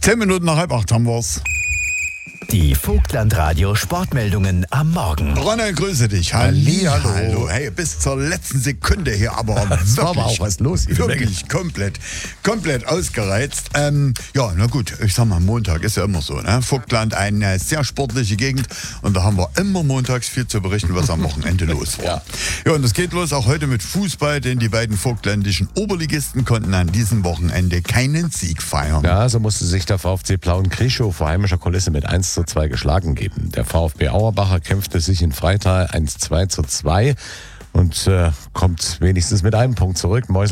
10 Minuten nach 7:30 haben wir's. Die Vogtlandradio Sportmeldungen am Morgen. Ronald, grüße dich. Hallo. Hey, bis zur letzten Sekunde hier, aber Es war aber auch was los hier. Wirklich komplett ausgereizt. Ja, na gut, ich sag mal, Montag ist ja immer so, ne? Vogtland, eine sehr sportliche Gegend und da haben wir immer montags viel zu berichten, was am Wochenende los war. Ja, und es geht los auch heute mit Fußball, denn die beiden vogtländischen Oberligisten konnten an diesem Wochenende keinen Sieg feiern. Ja, so musste sich der VfC Plauen-Krichow vor heimischer Kulisse mit 1:2 geschlagen geben. Der VfB Auerbacher kämpfte sich in Freital 1:2 und kommt wenigstens mit einem Punkt zurück.